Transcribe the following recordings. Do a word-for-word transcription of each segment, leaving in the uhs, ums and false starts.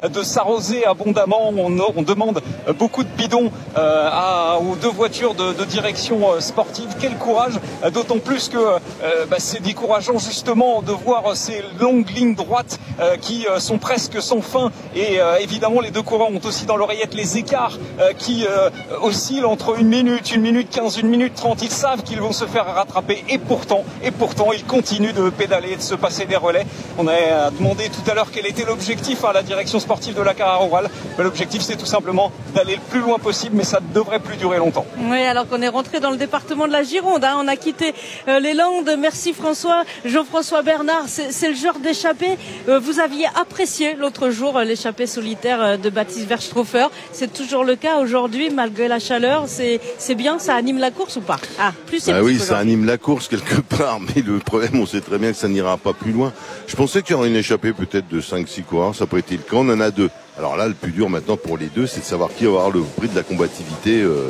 de s'arroser abondamment. On, on demande beaucoup de bidons euh, à, aux deux voitures de, de direction euh, sportive. Quel courage, euh, d'autant plus que euh, bah, c'est décourageant justement de voir ces longues lignes droites euh, qui euh, sont presque sans fin. Et euh, évidemment, les deux coureurs ont aussi dans l'oreillette les écarts euh, qui euh, oscillent entre une minute, une minute quinze, une minute trente. Ils savent qu'ils vont se faire rattraper et pourtant, et pourtant, ils continuent de pédaler et de se passer des relais. On a demandé tout à l'heure quel était l'objectif à la direction sportive de la Carrare-Oural. L'objectif, c'est tout simplement d'aller le plus loin possible, mais ça ne devrait plus durer longtemps. Oui, alors qu'on est rentré dans le département de la Gironde, hein. On a quitté euh, les Landes. Merci François, Jean-François Bernard. C'est, c'est le genre d'échappée. Euh, vous aviez apprécié l'autre jour euh, l'échappée solitaire euh, de Baptiste Verschtropher. C'est toujours le cas aujourd'hui, malgré la chaleur. C'est, c'est bien, ça anime la course ou pas? Ah, plus c'est ah oui, ça anime la course quelque part, mais le problème, on sait très bien que ça n'ira pas plus loin. Je pensais qu'il y aurait une échappée peut-être de cinq six coureurs, ça n'a pas été le cas, on en a deux. Alors là, le plus dur maintenant pour les deux, c'est de savoir qui va avoir le prix de la combativité euh,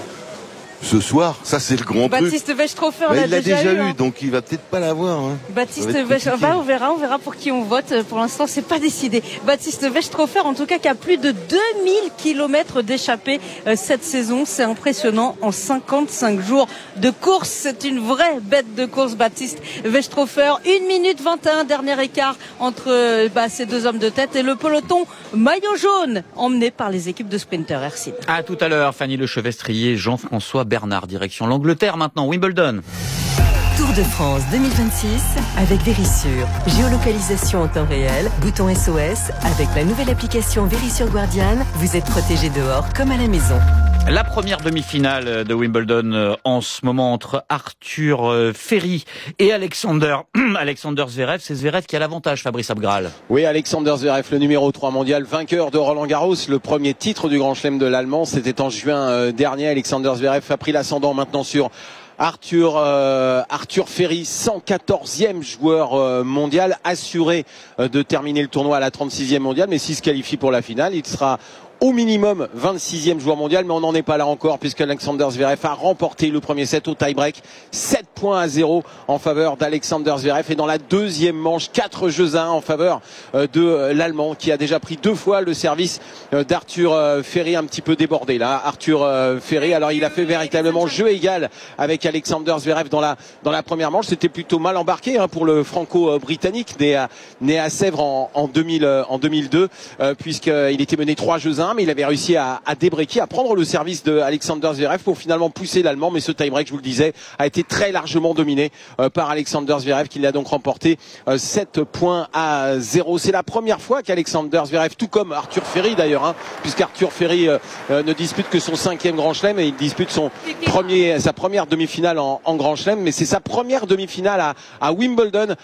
ce soir. Ça, c'est le grand Baptiste truc. Verschtropher bah, l'a il l'a déjà, déjà eu, eu, hein. donc il va peut-être pas l'avoir. Hein. Baptiste Verschtropher, on verra, on verra pour qui on vote. Pour l'instant, c'est pas décidé. Baptiste Verschtropher, en tout cas, qui a plus de deux mille kilomètres d'échappée euh, cette saison. C'est impressionnant en cinquante-cinq jours de course. C'est une vraie bête de course, Baptiste Verschtropher. une minute vingt et un, dernier écart entre euh, bah, ces deux hommes de tête et le peloton maillot jaune, emmené par les équipes de sprinters Ercine. À tout à l'heure, Fanny Lechevestrier, Jean-François Bernard, direction l'Angleterre maintenant, Wimbledon. Tour de France deux mille vingt-six avec Verisure. Géolocalisation en temps réel, bouton S O S. Avec la nouvelle application Verisure Guardian, vous êtes protégé dehors comme à la maison. La première demi-finale de Wimbledon en ce moment entre Arthur Ferry et Alexander Alexander Zverev. C'est Zverev qui a l'avantage, Fabrice Abgral. Oui, Alexander Zverev, le numéro trois mondial, vainqueur de Roland Garros, le premier titre du Grand Chelem de l'Allemand. C'était en juin dernier. Alexander Zverev a pris l'ascendant maintenant sur Arthur euh, Arthur Ferry, cent quatorzième joueur euh, mondial, assuré euh, de terminer le tournoi à la trente-sixième mondiale, mais s'il se qualifie pour la finale, il sera au minimum vingt-sixième joueur mondial, mais on n'en est pas là encore puisque Alexander Zverev a remporté le premier set au tie-break, sept points à zéro en faveur d'Alexander Zverev, et dans la deuxième manche, quatre jeux à un en faveur de l'Allemand qui a déjà pris deux fois le service d'Arthur Ferry, un petit peu débordé là. Arthur Ferry, alors il a fait véritablement jeu égal avec Alexander Zverev dans la dans la première manche. C'était plutôt mal embarqué hein, pour le franco-britannique né à né à Sèvres en, en deux mille en deux mille deux euh, puisqu'il était mené trois jeux à un, mais il avait réussi à, à débreaker, à prendre le service de Alexander Zverev pour finalement pousser l'Allemand, mais ce tie-break, je vous le disais, a été très largement dominé euh, par Alexander Zverev, qui l'a donc remporté euh, sept points à zéro. C'est la première fois qu'Alexander Zverev, tout comme Arthur Ferry d'ailleurs, hein, puisqu'Arthur Ferry euh, euh, ne dispute que son cinquième Grand Chelem et il dispute son premier, sa première demi-finale en, en Grand Chelem, mais c'est sa première demi-finale à, à Wimbledon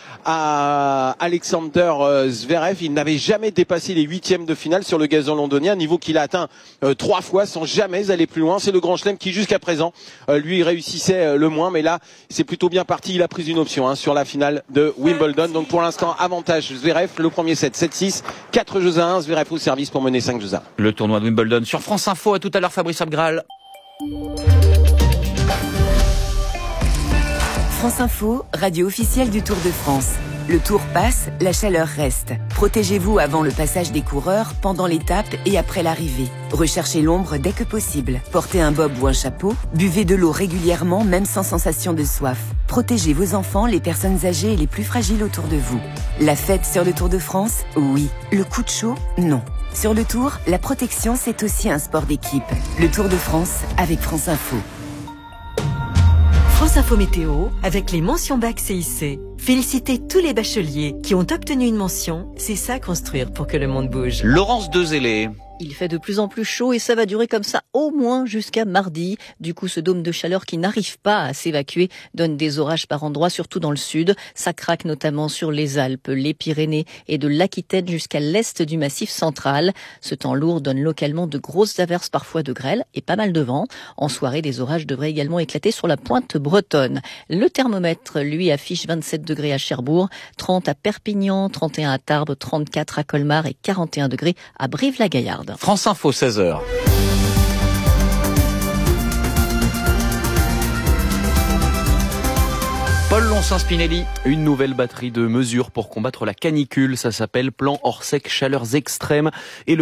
à Alexander Zverev. Il n'avait jamais dépassé les huitièmes de finale sur le gazon londonien, niveau qu'il a atteint euh, trois fois sans jamais aller plus loin. C'est le Grand Chelem qui jusqu'à présent euh, lui réussissait euh, le moins, mais là c'est plutôt bien parti. Il a pris une option hein, sur la finale de Wimbledon. Donc pour l'instant avantage Zverev, le premier set sept six, quatre jeux à un, Zverev au service pour mener cinq jeux à un. Le tournoi de Wimbledon sur France Info. À tout à l'heure, Fabrice Abgral. France Info, radio officielle du Tour de France. Le Tour passe, la chaleur reste. Protégez-vous avant le passage des coureurs, pendant l'étape et après l'arrivée. Recherchez l'ombre dès que possible. Portez un bob ou un chapeau. Buvez de l'eau régulièrement, même sans sensation de soif. Protégez vos enfants, les personnes âgées et les plus fragiles autour de vous. La fête sur le Tour de France, oui. Le coup de chaud, non. Sur le Tour, la protection, c'est aussi un sport d'équipe. Le Tour de France avec France Info. France Info Météo, avec les mentions bac C I C. Félicitez tous les bacheliers qui ont obtenu une mention. C'est ça construire pour que le monde bouge. Laurence Dezélé. Il fait de plus en plus chaud et ça va durer comme ça au moins jusqu'à mardi. Du coup, ce dôme de chaleur qui n'arrive pas à s'évacuer donne des orages par endroits, surtout dans le sud. Ça craque notamment sur les Alpes, les Pyrénées et de l'Aquitaine jusqu'à l'est du Massif central. Ce temps lourd donne localement de grosses averses, parfois de grêle et pas mal de vent. En soirée, des orages devraient également éclater sur la pointe bretonne. Le thermomètre, lui, affiche vingt-sept degrés à Cherbourg, trente à Perpignan, trente et un à Tarbes, trente-quatre à Colmar et quarante et un degrés à Brive-la-Gaillarde. France Info, seize heures. Paul Loncin-Spinelli, une nouvelle batterie de mesures pour combattre la canicule. Ça s'appelle Plan Orsec Chaleurs Extrêmes. Et le